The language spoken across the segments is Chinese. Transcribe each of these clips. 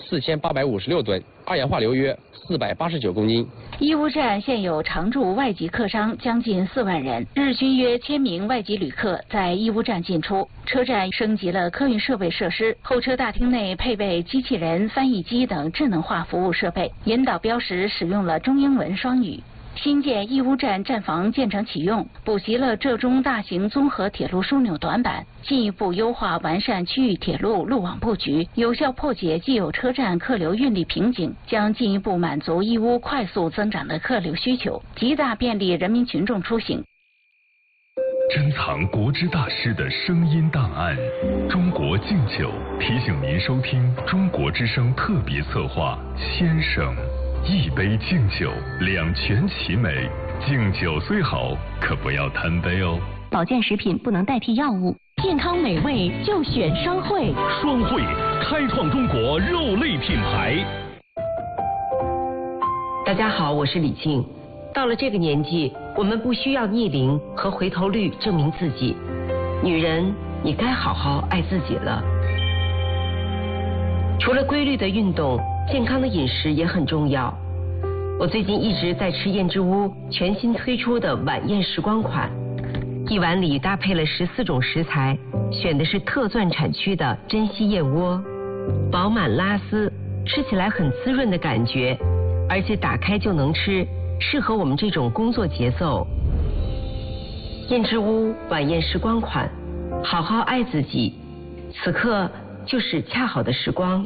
4856吨，二氧化硫约489公斤。 义乌站现有常驻外籍客商将近4万人，日均约1000名外籍旅客在义乌站进出。车站升级了客运设备设施，候车大厅内配备机器人、翻译机等智能化服务设备，引导标识使用了中英文双语。新建义乌站站房建成启用，补习了浙中大型综合铁路枢纽短板，进一步优化完善区域铁路路网布局，有效破解既有车站客流运力瓶颈，将进一步满足义乌快速增长的客流需求，极大便利人民群众出行。 珍藏国之大师的声音档案，中国敬酒提醒您收听中国之声特别策划《先生》。一杯敬酒，两全其美。敬酒虽好，可不要贪杯哦。 保健食品不能代替药物，健康美味就选双汇。 双汇开创中国肉类品牌。 大家好，我是李静。到了这个年纪，我们不需要逆龄和回头率证明自己。女人，你该好好爱自己了。除了规律的运动，健康的饮食也很重要。我最近一直在吃燕之屋全新推出的晚宴时光款，一碗里搭配了14种食材，选的是特钻产区的珍稀燕窝，饱满拉丝，吃起来很滋润的感觉，而且打开就能吃，适合我们这种工作节奏。燕之屋晚宴时光款，好好爱自己，此刻就是恰好的时光。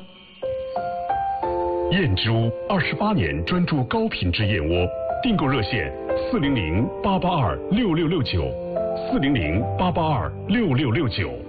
燕之屋28年专注高品质燕窝，订购热线400-882-6669，400-882-6669。